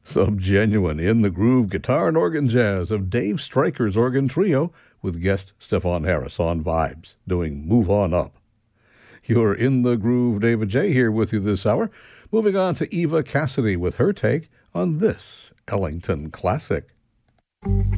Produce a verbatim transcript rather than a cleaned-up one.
Some genuine in-the-groove guitar and organ jazz of Dave Stryker's Organ Trio with guest Stefan Harris on vibes, doing Move On Up. You're in the groove. David J. here with you this hour. Moving on to Eva Cassidy with her take on this Ellington classic.